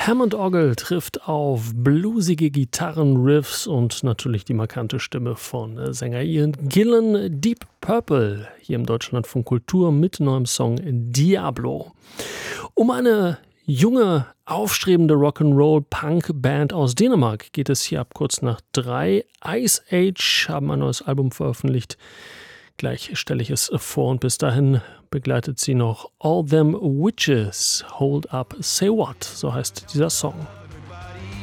Hammond-Orgel trifft auf bluesige Gitarrenriffs und natürlich die markante Stimme von Sänger Ian Gillan. Deep Purple hier im Deutschlandfunk Kultur mit neuem Song Diablo. Um eine junge, aufstrebende Rock'n'Roll-Punk-Band aus Dänemark geht es hier ab kurz nach 3. Ice Age haben ein neues Album veröffentlicht. Gleich stelle ich es vor und bis dahin begleitet sie noch All Them Witches, Hold Up, Say What, so heißt dieser Song.